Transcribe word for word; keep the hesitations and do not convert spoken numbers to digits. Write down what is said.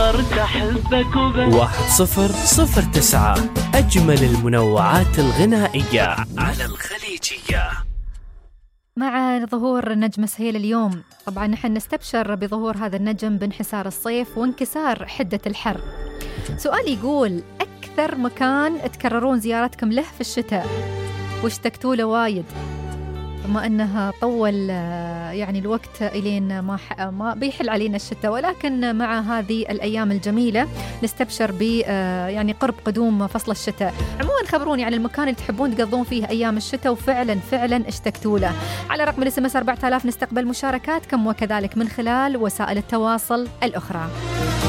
قررت أحبك وبس. واحد صفر صفر تسعة أجمل المنوعات الغنائية على الخليجية. مع ظهور نجم سهيل اليوم، طبعا نحن نستبشر بظهور هذا النجم بانحسار الصيف وانكسار حدة الحر. سؤال يقول: أكثر مكان تكررون زيارتكم له في الشتاء واشتقتوا له وايد، بما أنها طول يعني الوقت إلين ما, ما بيحل علينا الشتاء، ولكن مع هذه الأيام الجميلة نستبشر ب يعني قرب قدوم فصل الشتاء. عموما خبروني عن المكان اللي تحبون تقضون فيه أيام الشتاء وفعلا فعلا اشتقتوا له. على رقم الاس ام اس أربعة آلاف نستقبل مشاركاتكم، وكذلك من خلال وسائل التواصل الأخرى.